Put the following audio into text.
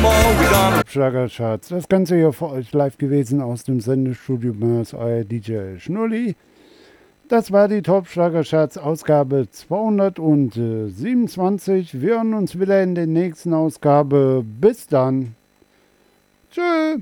Schlagercharts. Das Ganze hier für euch live gewesen aus dem Sendestudio Mörs, euer DJ Schnulli. Das war die Top Schlagercharts Ausgabe 227. Wir hören uns wieder in der nächsten Ausgabe. Bis dann. Tschö.